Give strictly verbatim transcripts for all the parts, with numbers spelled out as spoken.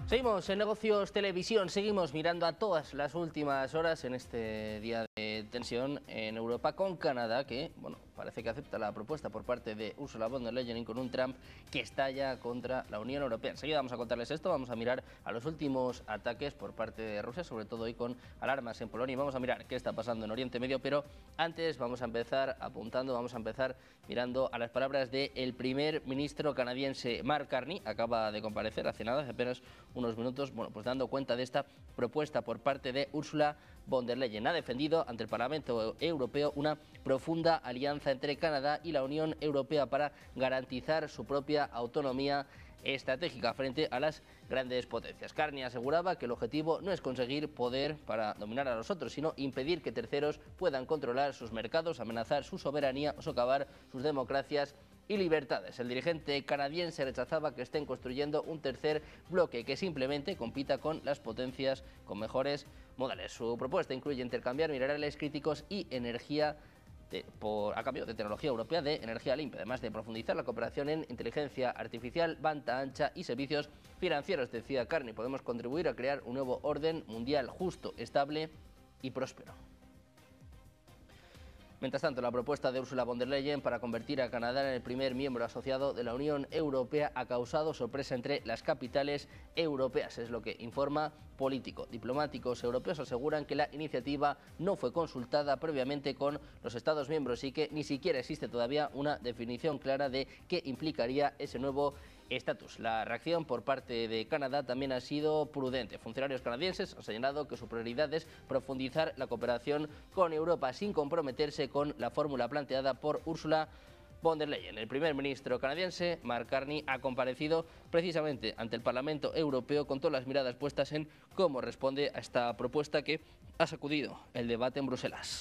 Seguimos en Negocios Televisión, seguimos mirando a todas las últimas horas en este día de tensión en Europa con Canadá, que bueno, parece que acepta la propuesta por parte de Ursula von der Leyen y con un Trump que estalla contra la Unión Europea. Enseguida vamos a contarles esto, vamos a mirar a los últimos ataques por parte de Rusia, sobre todo hoy con alarmas en Polonia, y vamos a mirar qué está pasando en Oriente Medio, pero antes vamos a empezar apuntando, vamos a empezar mirando a las palabras del primer ministro canadiense Mark Carney. Acaba de comparecer hace nada, hace apenas unos minutos, bueno, pues dando cuenta de esta propuesta por parte de Ursula von der Leyen. Ha defendido ante el Parlamento Europeo una profunda alianza entre Canadá y la Unión Europea para garantizar su propia autonomía estratégica frente a las grandes potencias. Carney aseguraba que el objetivo no es conseguir poder para dominar a los otros, sino impedir que terceros puedan controlar sus mercados, amenazar su soberanía o socavar sus democracias y libertades. El dirigente canadiense rechazaba que estén construyendo un tercer bloque que simplemente compita con las potencias con mejores modales. Su propuesta incluye intercambiar minerales críticos y energía De, por, a cambio de tecnología europea de energía limpia, además de profundizar la cooperación en inteligencia artificial, banda ancha y servicios financieros. Decía Carney, podemos contribuir a crear un nuevo orden mundial justo, estable y próspero. Mientras tanto, la propuesta de Ursula von der Leyen para convertir a Canadá en el primer miembro asociado de la Unión Europea ha causado sorpresa entre las capitales europeas, es lo que informa Político. Diplomáticos europeos aseguran que la iniciativa no fue consultada previamente con los Estados miembros y que ni siquiera existe todavía una definición clara de qué implicaría ese nuevo estatus. La reacción por parte de Canadá también ha sido prudente. Funcionarios canadienses han señalado que su prioridad es profundizar la cooperación con Europa sin comprometerse con la fórmula planteada por Ursula von der Leyen. El primer ministro canadiense, Mark Carney, ha comparecido precisamente ante el Parlamento Europeo con todas las miradas puestas en cómo responde a esta propuesta que ha sacudido el debate en Bruselas.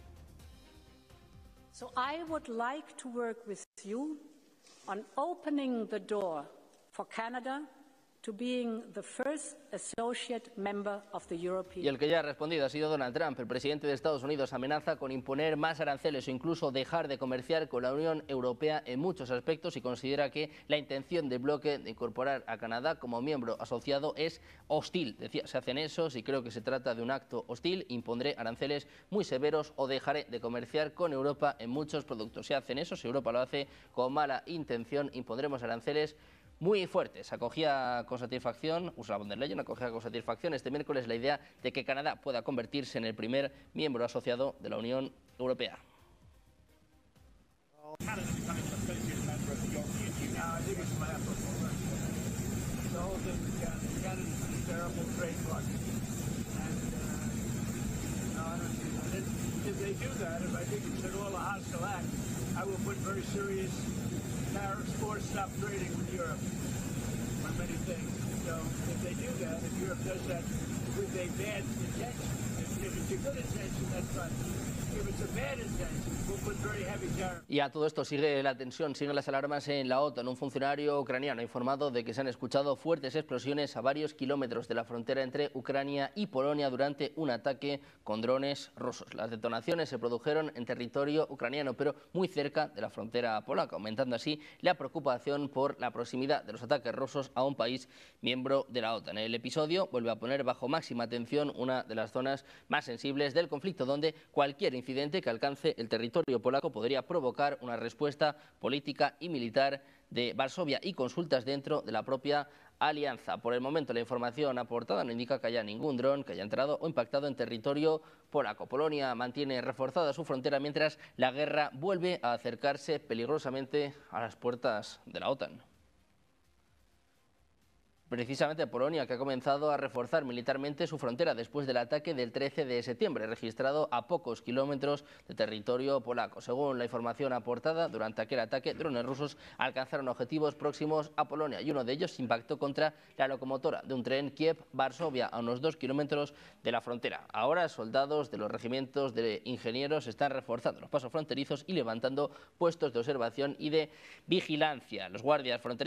So I would like to work with you on opening the door for Canada to being the first associate member of the European. Y el que ya ha respondido ha sido Donald Trump. El presidente de Estados Unidos amenaza con imponer más aranceles o incluso dejar de comerciar con la Unión Europea en muchos aspectos y considera que la intención del bloque de incorporar a Canadá como miembro asociado es hostil. Decía, se hacen esos y creo que se trata de un acto hostil, impondré aranceles muy severos o dejaré de comerciar con Europa en muchos productos. Se hacen esos, si Europa lo hace con mala intención, impondremos aranceles muy fuertes. Acogía con satisfacción, Ursula von der Leyen acogía con satisfacción este miércoles la idea de que Canadá pueda convertirse en el primer miembro asociado de la Unión Europea. Tariffs or stop trading with Europe on many things. So if they do that, if Europe does that with a bad intention, if, if it's a good intention, that's fine. If it's a bad intention, we'll put very heavy tariffs. Y a todo esto sigue la tensión, siguen las alarmas en la OTAN. Un funcionario ucraniano ha informado de que se han escuchado fuertes explosiones a varios kilómetros de la frontera entre Ucrania y Polonia durante un ataque con drones rusos. Las detonaciones se produjeron en territorio ucraniano, pero muy cerca de la frontera polaca, aumentando así la preocupación por la proximidad de los ataques rusos a un país miembro de la OTAN. El episodio vuelve a poner bajo máxima atención una de las zonas más sensibles del conflicto, donde cualquier incidente que alcance el territorio polaco podría provocar una respuesta política y militar de Varsovia y consultas dentro de la propia alianza. Por el momento la información aportada no indica que haya ningún dron que haya entrado o impactado en territorio polaco. Polonia mantiene reforzada su frontera mientras la guerra vuelve a acercarse peligrosamente a las puertas de la OTAN. Precisamente Polonia, que ha comenzado a reforzar militarmente su frontera después del ataque del trece de septiembre, registrado a pocos kilómetros de territorio polaco. Según la información aportada, durante aquel ataque, drones rusos alcanzaron objetivos próximos a Polonia y uno de ellos impactó contra la locomotora de un tren Kiev-Varsovia, a unos dos kilómetros de la frontera. Ahora, soldados de los regimientos de ingenieros están reforzando los pasos fronterizos y levantando puestos de observación y de vigilancia. Los guardias fronterizos